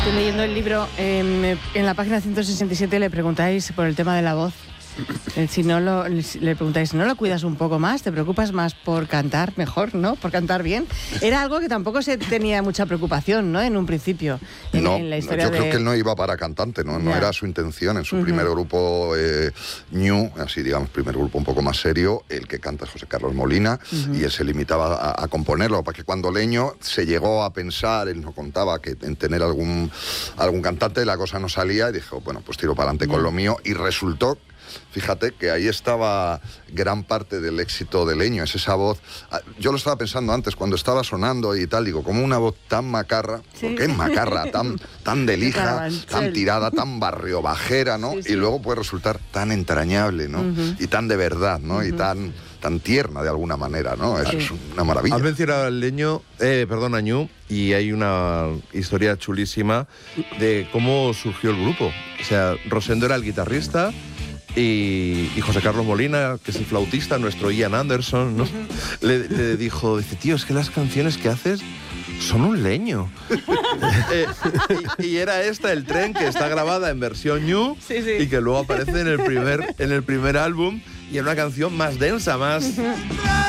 Estoy leyendo el libro, en la página 167 le preguntáis por el tema de la voz. Si no le preguntáis, ¿no lo cuidas un poco más? ¿Te preocupas más por cantar mejor, no? ¿Por cantar bien? Era algo que tampoco se tenía mucha preocupación, ¿no? En un principio. En la historia yo creo que él no iba para cantante, ¿no? No era su intención. En su primer grupo, Ñu, así digamos, primer grupo un poco más serio, el que canta es José Carlos Molina, y él se limitaba a componerlo, porque cuando Leño se llegó a pensar, él no contaba que en tener algún cantante, la cosa no salía, y dijo, bueno, pues tiro para adelante con lo mío, y resultó. Fíjate que ahí estaba gran parte del éxito de Leño, es esa voz. Yo lo estaba pensando antes, cuando estaba sonando y tal, digo, como una voz tan macarra, sí. Porque es macarra, tan de lija, tan tirada, tan barriobajera, ¿no? Sí, sí. Y luego puede resultar tan entrañable, ¿no? Y tan de verdad, ¿no? Y tan tierna de alguna manera, ¿no? Eso es una maravilla. Has mencionado al Leño, a Ñu, y hay una historia chulísima de cómo surgió el grupo. O sea, Rosendo era el guitarrista, y José Carlos Molina, que es el flautista, nuestro Ian Anderson, ¿no? Le dijo, dice, tío, es que las canciones que haces son un leño. y era esta, El Tren, que está grabada en versión Ñu, y que luego aparece en el primer álbum, y es una canción más densa, más...